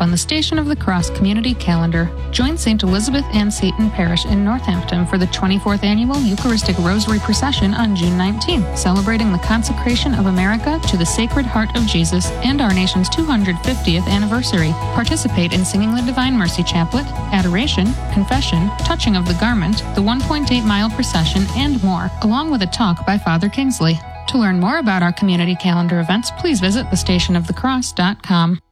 on the Station of the Cross Community Calendar. Join St. Elizabeth Ann Seton Parish in Northampton for the 24th Annual Eucharistic Rosary Procession on June 19th, celebrating the consecration of America to the Sacred Heart of Jesus and our nation's 250th anniversary. Participate in singing the Divine Mercy Chaplet, adoration, confession, touching of the garment, the 1.8-mile procession, and more, along with a talk by Father Kingsley. To learn more about our community calendar events, please visit thestationofthecross.com.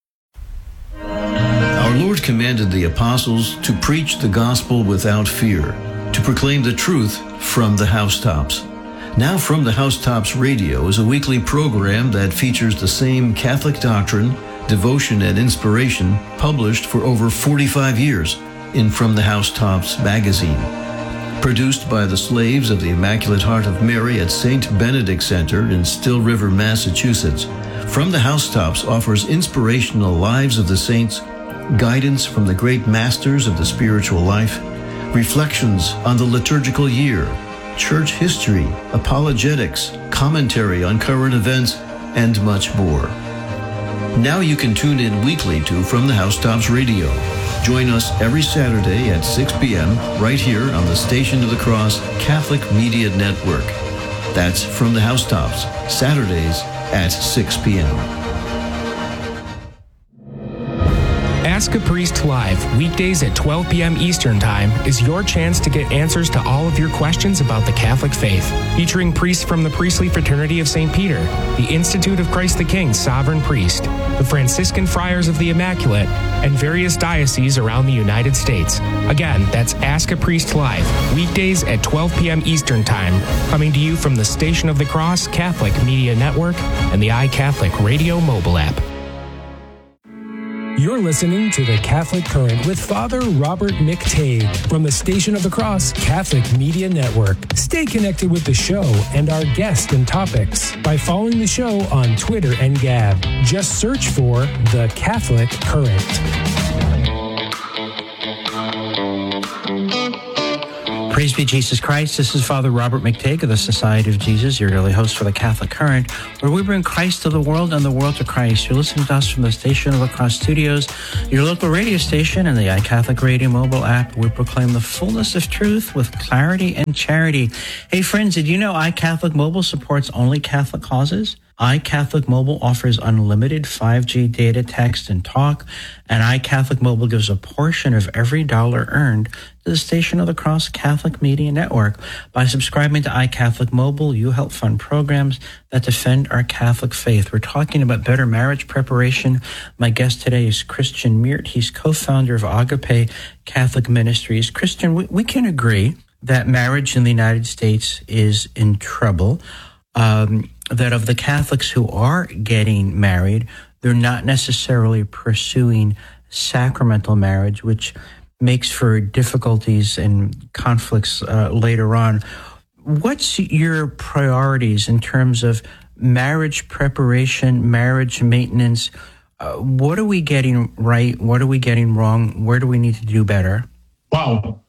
Our Lord commanded the apostles to preach the gospel without fear, to proclaim the truth from the housetops. Now From the Housetops Radio is a weekly program that features the same Catholic doctrine, devotion, and inspiration published for over 45 years in From the Housetops magazine. Produced by the Slaves of the Immaculate Heart of Mary at St. Benedict Center in Still River, Massachusetts, From the Housetops offers inspirational lives of the saints, guidance from the great masters of the spiritual life, reflections on the liturgical year, church history, apologetics, commentary on current events, and much more. Now you can tune in weekly to From the Housetops Radio. Join us every Saturday at 6 p.m. right here on the Station of the Cross Catholic Media Network. That's From the Housetops, Saturdays at 6 p.m. Ask a Priest Live, weekdays at 12 p.m. Eastern Time, is your chance to get answers to all of your questions about the Catholic faith. Featuring priests from the Priestly Fraternity of St. Peter, the Institute of Christ the King Sovereign Priest, the Franciscan Friars of the Immaculate, and various dioceses around the United States. Again, that's Ask a Priest Live, weekdays at 12 p.m. Eastern Time, coming to you from the Station of the Cross Catholic Media Network and the iCatholic Radio mobile app. You're listening to The Catholic Current with Father Robert McTague from the Station of the Cross Catholic Media Network. Stay connected with the show and our guests and topics by following the show on Twitter and Gab. Just search for The Catholic Current. Praise be Jesus Christ. This is Father Robert McTague of the Society of Jesus, your daily host for the Catholic Current, where we bring Christ to the world and the world to Christ. You're listening to us from the Station of the Cross Studios, your local radio station, and the iCatholic Radio mobile app. We proclaim the fullness of truth with clarity and charity. Hey friends, did you know iCatholic Mobile supports only Catholic causes? iCatholic Mobile offers unlimited 5G data, text, and talk, and iCatholic Mobile gives a portion of every dollar earned to the Station of the Cross Catholic Media Network. By subscribing to iCatholic Mobile, you help fund programs that defend our Catholic faith. We're talking about better marriage preparation. My guest today is Christian Meert. He's co-founder of Agape Catholic Ministries. Christian, we can agree that marriage in the United States is in trouble. That of the Catholics who are getting married, they're not necessarily pursuing sacramental marriage, which makes for difficulties and conflicts later on. What's your priorities in terms of marriage preparation, marriage maintenance? What are we getting right? What are we getting wrong? Where do we need to do better? Wow.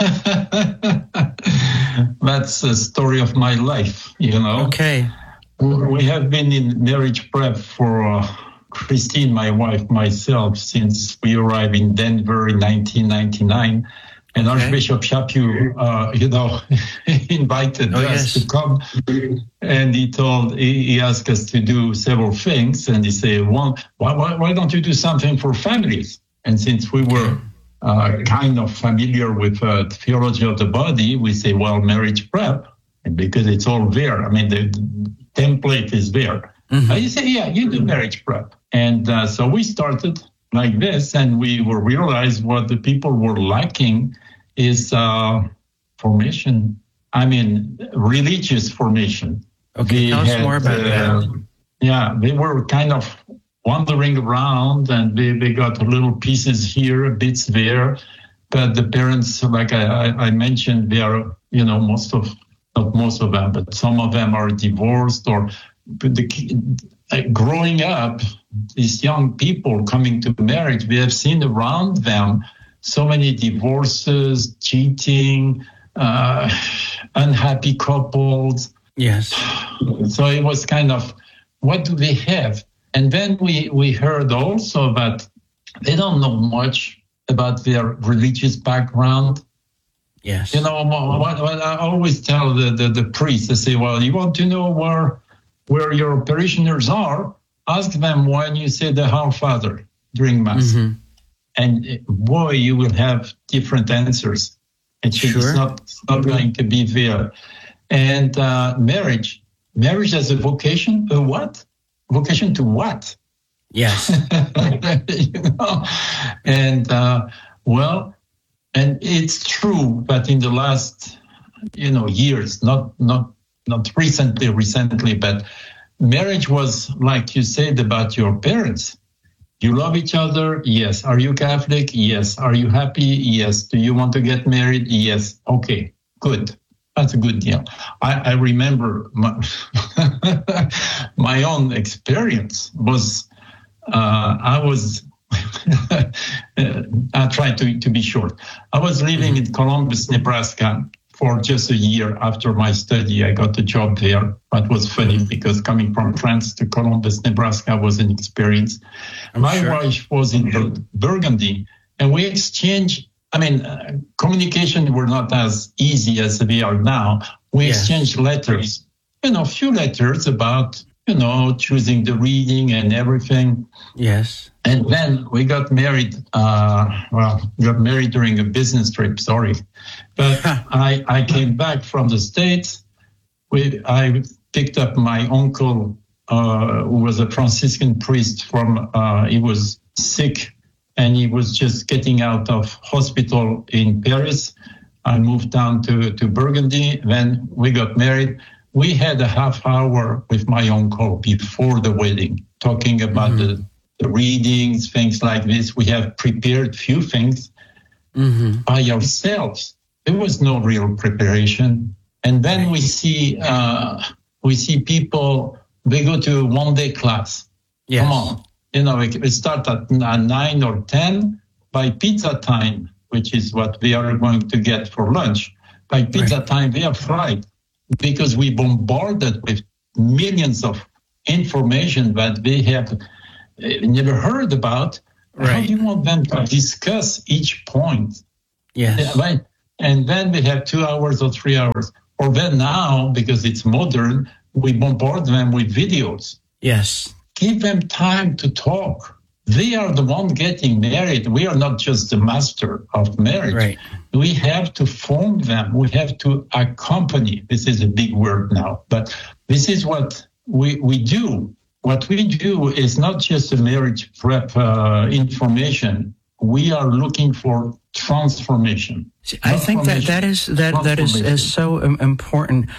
That's the story of my life, you know. Okay. We have been in marriage prep for Christine, my wife, myself, since we arrived in Denver in 1999. And Archbishop Chaput, invited us to come. And he asked us to do several things. And he said, well, why don't you do something for families? And since we were kind of familiar with theology of the body, we say, well, marriage prep, and because it's all there. I mean, the template is there. Mm-hmm. You say, yeah, you do marriage prep. And so we started like this, and we realized what the people were lacking is formation. I mean, religious formation. Okay, tell us more about that. Yeah, they were kind of wandering around, and they got little pieces here, bits there. But the parents, like I mentioned, they are, not most of them, but some of them are divorced, or growing up, these young people coming to marriage, we have seen around them so many divorces, cheating, unhappy couples. Yes. So it was kind of, what do they have? And then we heard also that they don't know much about their religious background. Yes. You know, what I always tell the priests, I say, well, you want to know where your parishioners are? Ask them when you say the Our Father during Mass. Mm-hmm. And boy, you will have different answers. It's not going to be there. And marriage as a vocation, a what? Vocation to what? Yes. You know? And and it's true that in the last, years, not recently, but marriage was like you said about your parents. You love each other? Yes. Are you Catholic? Yes. Are you happy? Yes. Do you want to get married? Yes. Okay, good. That's a good deal. I remember my own experience was, I tried to be short. I was living in Columbus, Nebraska for just a year after my study. I got a job there. That was funny because coming from France to Columbus, Nebraska was an experience. My wife was in Burgundy, and we exchanged, communication were not as easy as they are now. We exchanged letters, a few letters about, choosing the reading and everything. Yes. And then we got married. We got married during a business trip. Sorry, but I came back from the States. I picked up my uncle, who was a Franciscan priest he was sick and he was just getting out of hospital in Paris. I moved down to Burgundy. Then we got married. We had a half hour with my uncle before the wedding, talking about the readings, things like this. We have prepared few things by ourselves. There was no real preparation. And then we see people, they go to one-day class. Yes. Come on. We start at 9 or 10 by pizza time, which is what we are going to get for lunch. By pizza time, we are fried because we bombarded with millions of information that they have never heard about. Right. How do you want them to discuss each point? Yes. Right? And then we have 2 hours or 3 hours. Or then now, because it's modern, we bombard them with videos. Yes. Give them time to talk. They are the one getting married. We are not just the master of marriage. Right. We have to form them. We have to accompany. This is a big word now, but this is what we do. What we do is not just a marriage prep information. We are looking for transformation. I think that is so important.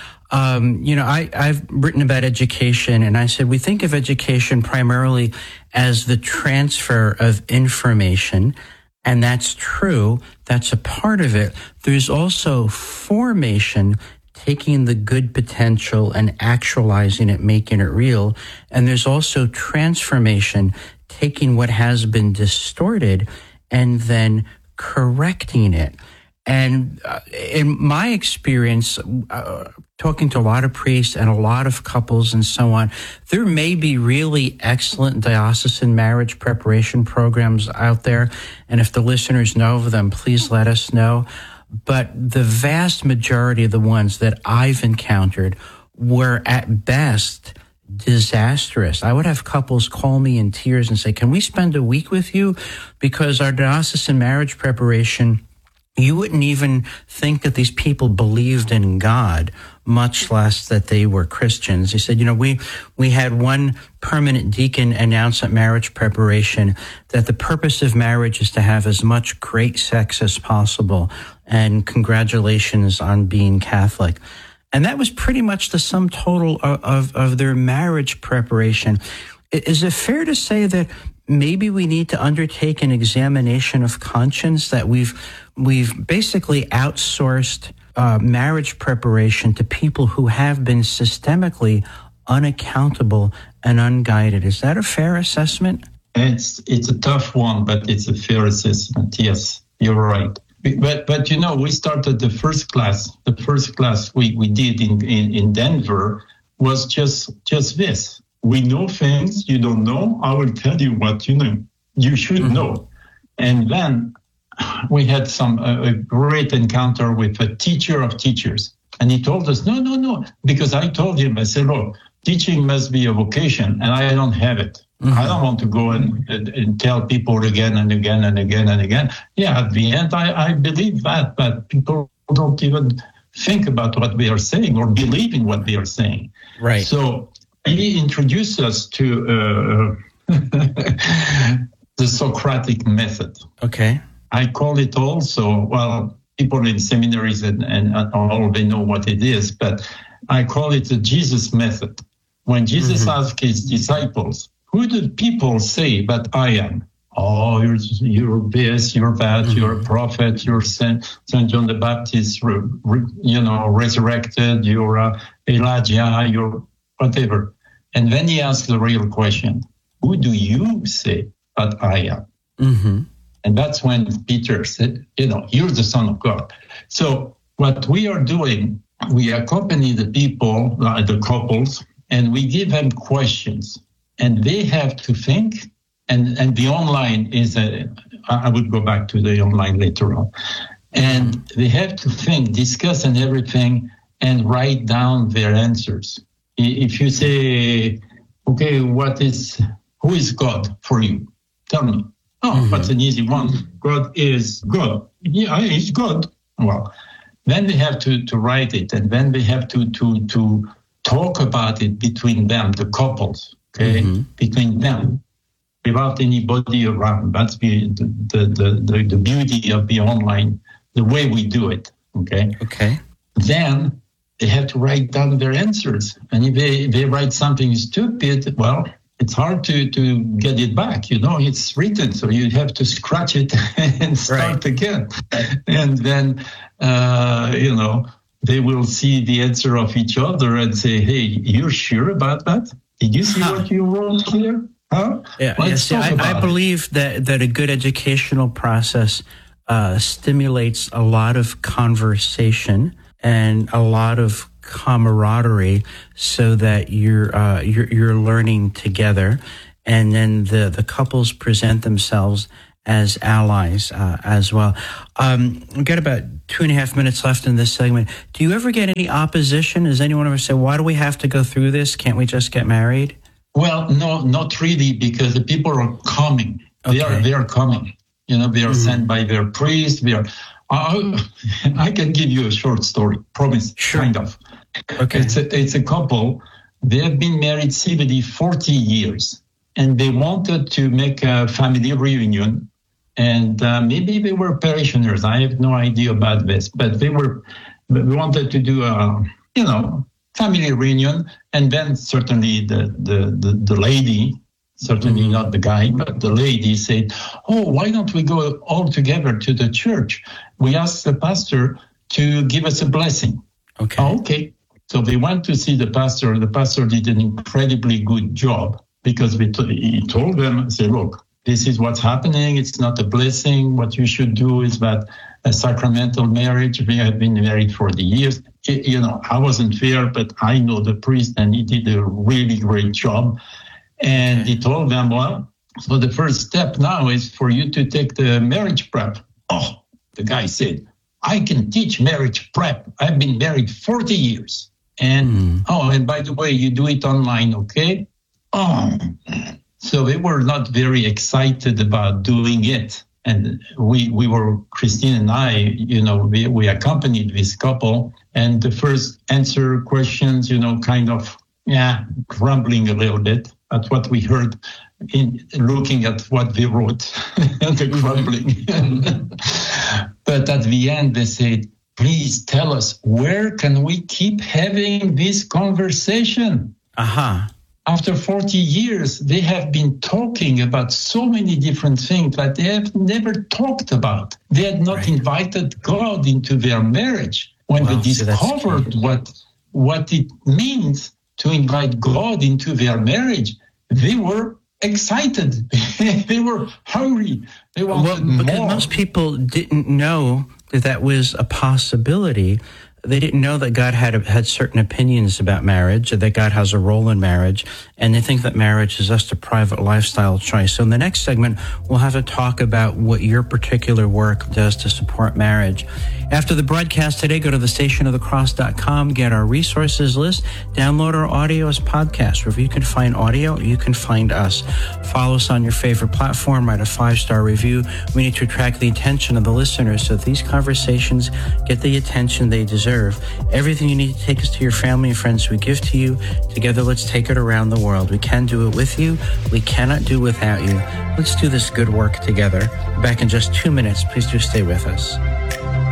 I've written about education, and I said we think of education primarily as the transfer of information, and that's true. That's a part of it. There's also formation, taking the good potential and actualizing it, making it real. And there's also transformation, taking what has been distorted and then correcting it. And in my experience, talking to a lot of priests and a lot of couples and so on, there may be really excellent diocesan marriage preparation programs out there. And if the listeners know of them, please let us know. But the vast majority of the ones that I've encountered were at best disastrous. I would have couples call me in tears and say, can we spend a week with you? Because our diocesan marriage preparation, you wouldn't even think that these people believed in God, much less that they were Christians. He said, we had one permanent deacon announce at marriage preparation that the purpose of marriage is to have as much great sex as possible, and congratulations on being Catholic. And that was pretty much the sum total of their marriage preparation. Is it fair to say that maybe we need to undertake an examination of conscience, that we've basically outsourced marriage preparation to people who have been systemically unaccountable and unguided? Is that a fair assessment? It's a tough one, but it's a fair assessment. Yes, you're right. But we started the first class. The first class we did in Denver was just this. We know things you don't know. I will tell you what you know. You should know. And then we had a great encounter with a teacher of teachers. And he told us, no, because I told him, I said, look, teaching must be a vocation, and I don't have it. I don't want to go and tell people again and again and again and again. Yeah, at the end, I believe that, but people don't even think about what they are saying or believe in what they are saying. Right. So he introduced us to the Socratic method. Okay. I call it also, well, people in seminaries and all, they know what it is, but I call it the Jesus method. When Jesus asked his disciples, who do people say that I am? Oh, you're this, you're that, you're a prophet, you're Saint John the Baptist, resurrected, you're Elijah, you're whatever. And then he asked the real question, who do you say that I am? Mm-hmm. And that's when Peter said, you're the Son of God. So what we are doing, we accompany the people, the couples, and we give them questions. And they have to think, and the online is I would go back to the online later on. And they have to think, discuss and everything, and write down their answers. If you say, okay, who is God for you? Tell me. Oh, that's an easy one. God is God. Yeah, he's God. Well, then they have to write it, and then they have to talk about it between them, the couples, okay, between them, without anybody around. That's the beauty of the online, the way we do it, okay? Okay. Then they have to write down their answers. And if they write something stupid, well, it's hard to get it back. It's written, so you have to scratch it and start again. And then, they will see the answer of each other and say, hey, you're sure about that? Did you see what you wrote here? Huh? Yeah, I believe that a good educational process stimulates a lot of conversation and a lot of camaraderie, so that you're learning together, and then the couples present themselves as allies as well. We've got about 2.5 minutes left in this segment. Do you ever get any opposition? Does anyone ever say, why do we have to go through this? Can't we just get married? Well, no, not really, because the people are coming. Okay. They are coming. They are sent by their priest. I can give you a short story. Promise, sure. Kind of. Okay. It's a couple. They have been married 40 years, and they wanted to make a family reunion. And maybe they were parishioners. I have no idea about this, but we wanted to do a, family reunion. And then certainly the lady, certainly not the guy, but the lady said, oh, why don't we go all together to the church? We asked the pastor to give us a blessing. Okay. Oh, okay. So they went to see the pastor. The pastor did an incredibly good job, because he told them, say, look, this is what's happening. It's not a blessing. What you should do is that a sacramental marriage. We have been married 40 years. I wasn't there, but I know the priest, and he did a really great job. And he told them, well, so the first step now is for you to take the marriage prep. Oh, the guy said, I can teach marriage prep. I've been married 40 years. And, and by the way, you do it online, okay? Oh, so they were not very excited about doing it. And we were, Christine and I, we accompanied this couple. And the first answer questions, kind of, grumbling a little bit at what we heard in looking at what they wrote, the grumbling. But at the end, they said, please tell us, where can we keep having this conversation? After 40 years, they have been talking about so many different things that they have never talked about. They had not invited God into their marriage. When they discovered what it means to invite God into their marriage, they were excited. They were hungry. They wanted more. Because most people didn't know that was a possibility, They didn't know that God had certain opinions about marriage, that God has a role in marriage, and they think that marriage is just a private lifestyle choice. So in the next segment, we'll have to talk about what your particular work does to support marriage. After the broadcast today, go to thestationofthecross.com, get our resources list, download our audio as podcasts. Wherever you can find audio, you can find us. Follow us on your favorite platform, write a 5-star review. We need to attract the attention of the listeners so that these conversations get the attention they deserve. Everything you need to take us to your family and friends we give to you. Together, let's take it around the world. We can do it with you. We cannot do without you. Let's do this good work together. Back in just 2 minutes. Please do stay with us.